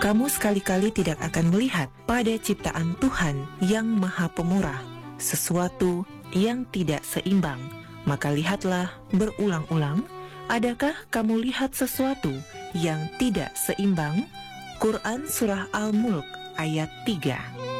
Kamu sekali-kali tidak akan melihat pada ciptaan Tuhan yang Maha Pemurah sesuatu yang tidak seimbang. Maka lihatlah berulang-ulang, adakah kamu lihat sesuatu yang tidak seimbang? Quran Surah Al-Mulk ayat 3.